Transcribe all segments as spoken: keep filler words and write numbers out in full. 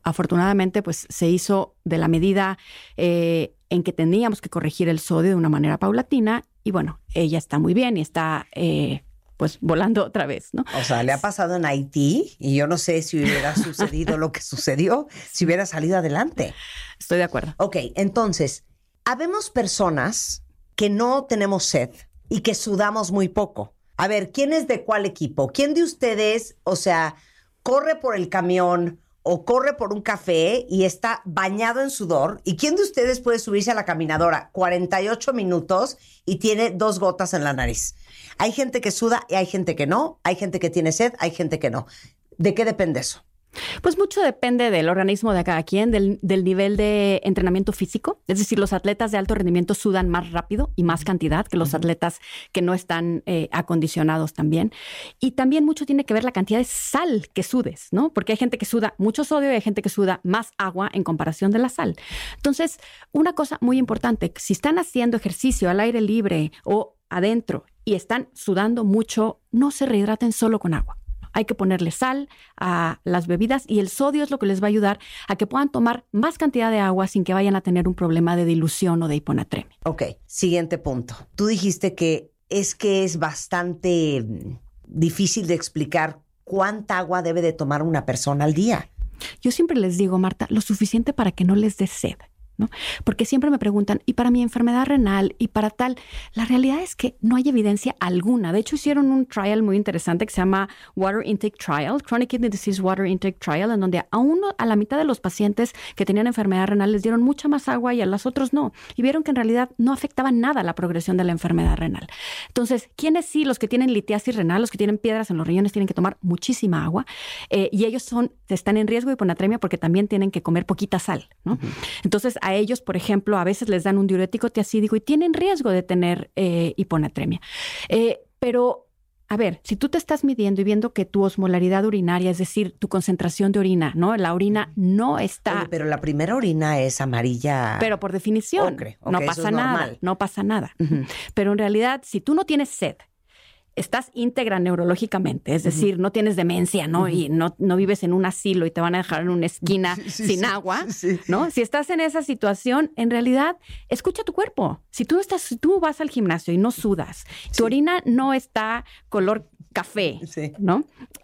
afortunadamente, pues se hizo de la medida eh, en que teníamos que corregir el sodio de una manera paulatina. Y bueno, ella está muy bien y está eh, pues volando otra vez, ¿no? O sea, le ha pasado en Haití y yo no sé si hubiera sucedido lo que sucedió si hubiera salido adelante. Estoy de acuerdo. Ok, entonces, habemos personas que no tenemos sed y que sudamos muy poco. A ver, ¿quién es de cuál equipo? ¿Quién de ustedes, o sea, corre por el camión o corre por un café y está bañado en sudor? ¿Y quién de ustedes puede subirse a la caminadora cuarenta y ocho minutos y tiene dos gotas en la nariz? Hay gente que suda y hay gente que no. Hay gente que tiene sed, hay gente que no. ¿De qué depende eso? Pues mucho depende del organismo de cada quien, del, del nivel de entrenamiento físico. Es decir, los atletas de alto rendimiento sudan más rápido y más cantidad que los uh-huh. atletas que no están eh, acondicionados también. Y también mucho tiene que ver la cantidad de sal que sudes, ¿no? Porque hay gente que suda mucho sodio y hay gente que suda más agua en comparación de la sal. Entonces, una cosa muy importante, si están haciendo ejercicio al aire libre o adentro y están sudando mucho, no se rehidraten solo con agua. Hay que ponerle sal a las bebidas y el sodio es lo que les va a ayudar a que puedan tomar más cantidad de agua sin que vayan a tener un problema de dilución o de hiponatremia. Ok, siguiente punto. Tú dijiste que es que es bastante difícil de explicar cuánta agua debe de tomar una persona al día. Yo siempre les digo, Marta, lo suficiente para que no les dé sed, ¿no? Porque siempre me preguntan, ¿y para mi enfermedad renal? ¿Y para tal? La realidad es que no hay evidencia alguna. De hecho, hicieron un trial muy interesante que se llama Water Intake Trial, Chronic Kidney Disease Water Intake Trial, en donde a uno, a la mitad de los pacientes que tenían enfermedad renal les dieron mucha más agua y a los otros no. Y vieron que en realidad no afectaba nada la progresión de la enfermedad renal. Entonces, ¿quiénes sí? Los que tienen litiasis renal, los que tienen piedras en los riñones tienen que tomar muchísima agua eh, y ellos son, están en riesgo de hiponatremia porque también tienen que comer poquita sal, ¿no? Uh-huh. Entonces, a ellos, por ejemplo, a veces les dan un diurético tiacídico y tienen riesgo de tener eh, hiponatremia. Eh, pero, a ver, si tú te estás midiendo y viendo que tu osmolaridad urinaria, es decir, tu concentración de orina, ¿no? La orina no está... Oye, pero la primera orina es amarilla... Pero por definición, ocre. Okay, no pasa nada, normal. no pasa nada. Uh-huh. Pero en realidad, si tú no tienes sed, estás íntegra neurológicamente, es decir, uh-huh. no tienes demencia, ¿no? Uh-huh. Y no, no vives en un asilo y te van a dejar en una esquina sí, sí, sin sí, agua, sí. ¿no? Si estás en esa situación, en realidad, escucha tu cuerpo. Si tú estás, si tú vas al gimnasio y no sudas, sí. tu orina no está color café, sí. ¿no?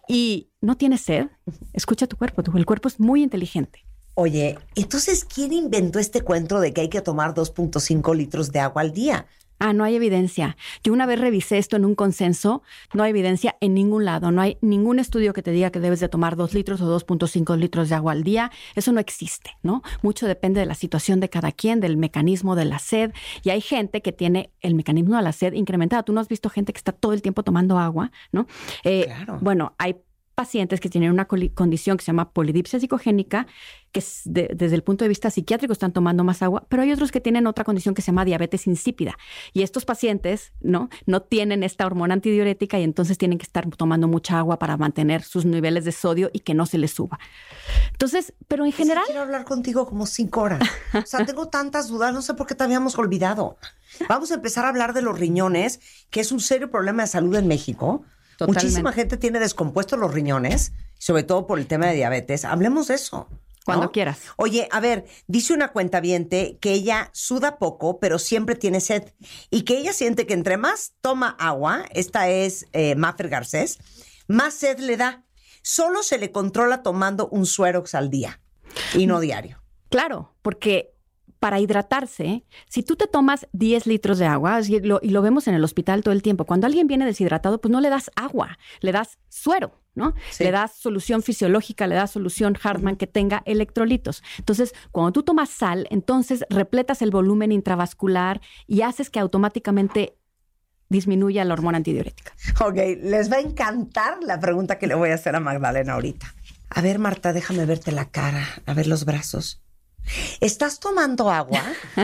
Y no tienes sed, escucha tu cuerpo. El cuerpo es muy inteligente. Oye, entonces, ¿quién inventó este cuento de que hay que tomar dos punto cinco litros de agua al día? Ah, no hay evidencia. Yo una vez revisé esto en un consenso, no hay evidencia en ningún lado. No hay ningún estudio que te diga que debes de tomar dos litros o dos punto cinco litros de agua al día. Eso no existe, ¿no? Mucho depende de la situación de cada quien, del mecanismo de la sed. Y hay gente que tiene el mecanismo de la sed incrementado. Tú no has visto gente que está todo el tiempo tomando agua, ¿no? Eh, claro. Bueno, hay pacientes que tienen una condición que se llama polidipsia psicogénica, que es de, desde el punto de vista psiquiátrico están tomando más agua, pero hay otros que tienen otra condición que se llama diabetes insípida. Y estos pacientes, ¿no? no tienen esta hormona antidiurética y entonces tienen que estar tomando mucha agua para mantener sus niveles de sodio y que no se les suba. Entonces, pero en general... Sí, quiero hablar contigo como cinco horas. O sea, tengo tantas dudas, no sé por qué te habíamos olvidado. Vamos a empezar a hablar de los riñones, que es un serio problema de salud en México. Totalmente. Muchísima gente tiene descompuestos los riñones, sobre todo por el tema de diabetes. Hablemos de eso, ¿no? Cuando quieras. Oye, a ver, dice una cuentaviente que ella suda poco, pero siempre tiene sed. Y que ella siente que entre más toma agua, esta es eh, Mafer Garcés, más sed le da. Solo se le controla tomando un Suerox al día y no diario. Claro, porque... para hidratarse, si tú te tomas diez litros de agua, y lo, y lo vemos en el hospital todo el tiempo, cuando alguien viene deshidratado, pues no le das agua, le das suero, ¿no? Sí. Le das solución fisiológica, le das solución Hartmann uh-huh. que tenga electrolitos. Entonces, cuando tú tomas sal, entonces repletas el volumen intravascular y haces que automáticamente disminuya la hormona antidiurética. Ok, les va a encantar la pregunta que le voy a hacer a Magdalena ahorita. A ver, Marta, déjame verte la cara, a ver los brazos. ¿Estás tomando agua?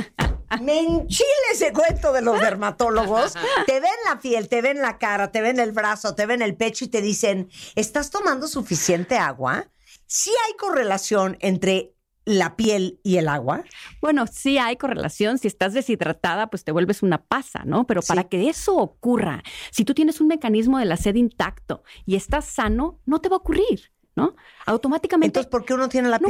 Me enchila ese cuento de los dermatólogos. Te ven la piel, te ven la cara, te ven el brazo, te ven el pecho y te dicen, ¿estás tomando suficiente agua? ¿Sí hay correlación entre la piel y el agua? Bueno, sí hay correlación. Si estás deshidratada, pues te vuelves una pasa, ¿no? Pero para sí. que eso ocurra, si tú tienes un mecanismo de la sed intacto y estás sano, no te va a ocurrir, ¿no? Automáticamente... Entonces, ¿por qué uno tiene la piel